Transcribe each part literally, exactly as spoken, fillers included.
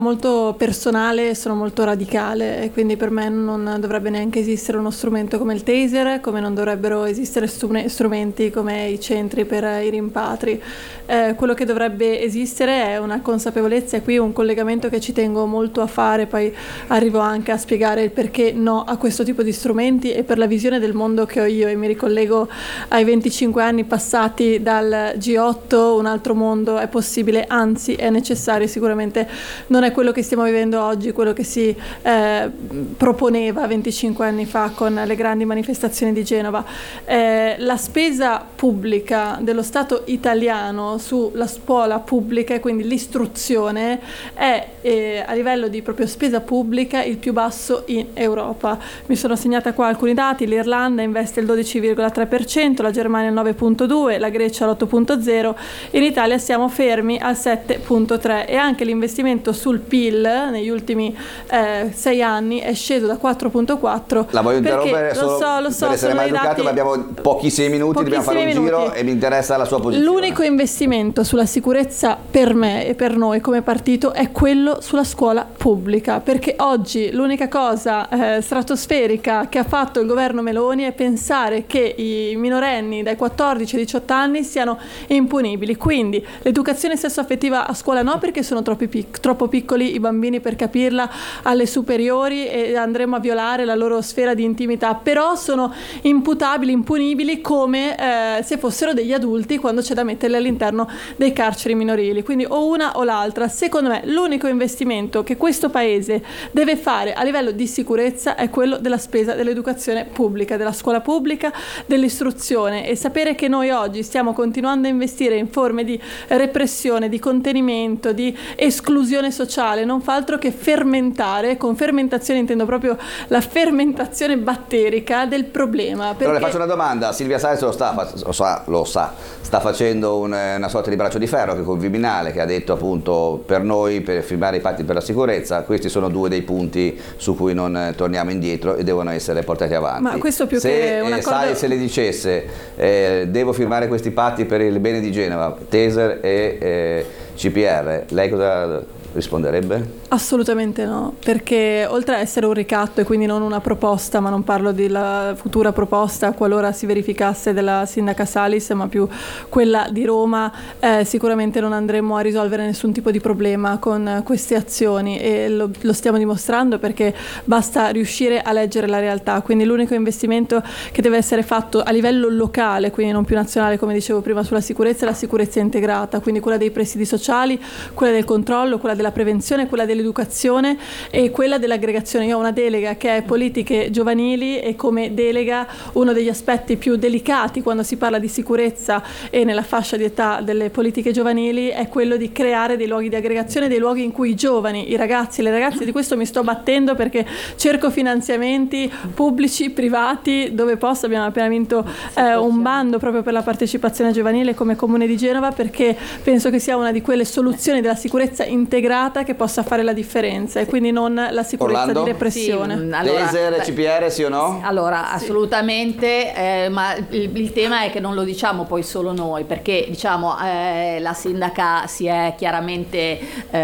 molto personale, sono molto radicale e quindi per me non dovrebbe neanche esistere uno strumento come il taser, come non dovrebbero esistere strumenti come i centri per i rimpatri. Eh, quello che dovrebbe esistere è una consapevolezza, e qui un collegamento che ci tengo molto a fare, poi arrivo anche a spiegare il perché no a questo tipo di strumenti e per la visione del mondo che ho io, e mi ricollego ai venticinque anni passati dal G otto. Un altro mondo è possibile, anzi è necessario, sicuramente non è quello che stiamo vivendo oggi, quello che si eh, proponeva venticinque anni fa con le grandi manifestazioni di Genova. Eh, la spesa pubblica dello Stato italiano sulla scuola pubblica, e quindi l'istruzione, è eh, a livello di proprio spesa pubblica il più basso in Europa. Mi sono segnata qua alcuni dati: l'Irlanda investe il dodici virgola tre per cento, la Germania il nove virgola due per cento, la Grecia l'otto virgola zero per cento, in Italia siamo fermi al sette virgola tre per cento, e anche l'investimento sul P I L negli ultimi eh, sei anni è sceso da quattro virgola quattro. La voglio interrompere lo solo so, lo so, per essere maleducato, dati... ma abbiamo pochissimi minuti, pochissimi dobbiamo fare un minuti. giro e mi interessa la sua posizione. L'unico investimento sulla sicurezza per me e per noi come partito è quello sulla scuola pubblica, perché oggi l'unica cosa eh, stratosferica che ha fatto il governo Meloni è pensare che i minorenni dai quattordici ai diciotto anni siano impunibili. Quindi l'educazione sessuaffettiva a scuola no, perché sono troppi pic- troppo piccoli i bambini per capirla, alle superiori e andremo a violare la loro sfera di intimità, però sono imputabili, impunibili come eh, se fossero degli adulti quando c'è da metterli all'interno dei carceri minorili. Quindi o una o l'altra. Secondo me l'unico investimento che questo paese deve fare a livello di sicurezza è quello della spesa dell'educazione pubblica, della scuola pubblica, dell'istruzione, e sapere che noi oggi stiamo continuando a investire in forme di repressione, di contenimento, di esclusione sociale non fa altro che fermentare. Con fermentazione intendo proprio la fermentazione batterica del problema. Perché... Però le faccio una domanda: Silvia Salis lo sta, lo sa, lo sa, sta facendo un, una sorta di braccio di ferro che col Viminale, che ha detto appunto per noi, per firmare i patti per la sicurezza, questi sono due dei punti su cui non torniamo indietro e devono essere portati avanti. Ma questo più se, che una eh, cosa... Salis se le dicesse eh, devo firmare questi patti per il bene di Genova, taser e eh, C P R, lei cosa risponderebbe? Assolutamente no, perché oltre a essere un ricatto e quindi non una proposta, ma non parlo della futura proposta qualora si verificasse della sindaca Salis, ma più quella di Roma, eh, sicuramente non andremo a risolvere nessun tipo di problema con queste azioni, e lo, lo stiamo dimostrando, perché basta riuscire a leggere la realtà. Quindi l'unico investimento che deve essere fatto a livello locale, quindi non più nazionale come dicevo prima, sulla sicurezza è la sicurezza integrata, quindi quella dei presidi sociali, quella del controllo, quella della prevenzione, quella dell'educazione e quella dell'aggregazione. Io ho una delega che è politiche giovanili, e come delega uno degli aspetti più delicati quando si parla di sicurezza e nella fascia di età delle politiche giovanili è quello di creare dei luoghi di aggregazione, dei luoghi in cui i giovani, i ragazzi e le ragazze, di questo mi sto battendo perché cerco finanziamenti pubblici, privati, dove posso. Abbiamo appena vinto eh, un bando proprio per la partecipazione giovanile come Comune di Genova, perché penso che sia una di quelle soluzioni della sicurezza integrata che possa fare la differenza, e quindi non la sicurezza Orlando? di repressione. Sì, allora, taser, C P R, sì o no? Allora, Sì. assolutamente, eh, ma il, il tema è che non lo diciamo poi solo noi, perché diciamo eh, la sindaca si è chiaramente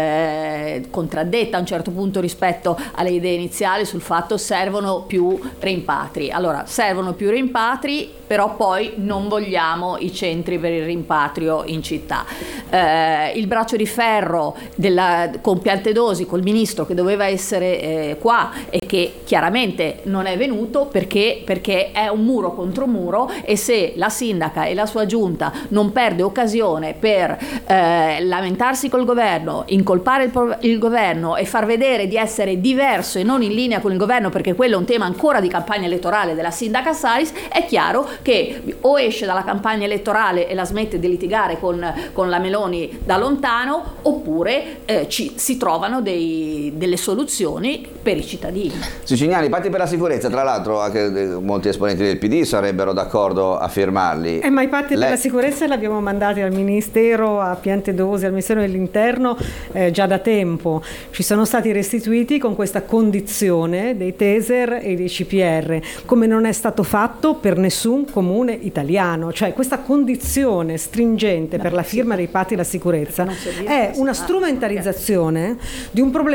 eh, contraddetta a un certo punto rispetto alle idee iniziali sul fatto servono più rimpatri. Allora, servono più rimpatri, però poi non vogliamo i centri per il rimpatrio in città. Eh, il braccio di ferro della, con Piantedosi, col ministro che doveva essere eh, qua e che chiaramente non è venuto perché, perché è un muro contro muro, e se la sindaca e la sua giunta non perde occasione per eh, lamentarsi col governo, incolpare il, il governo e far vedere di essere diverso e non in linea con il governo, perché quello è un tema ancora di campagna elettorale della sindaca Salis, è chiaro che o esce dalla campagna elettorale e la smette di litigare con, con la Meloni da lontano, oppure eh, ci, si trovano dei, delle soluzioni per i cittadini. Siciliani, patti per la sicurezza, tra l'altro anche molti esponenti del P D sarebbero d'accordo a firmarli. Eh, ma i patti Le... per la sicurezza li abbiamo mandati al Ministero, a Piantedosi, al Ministero dell'Interno eh, già da tempo. Ci sono stati restituiti con questa condizione dei taser e dei C P R, come non è stato fatto per nessun comune italiano. Cioè questa condizione stringente per la firma dei patti per la sicurezza è una strumentalizzazione di un problema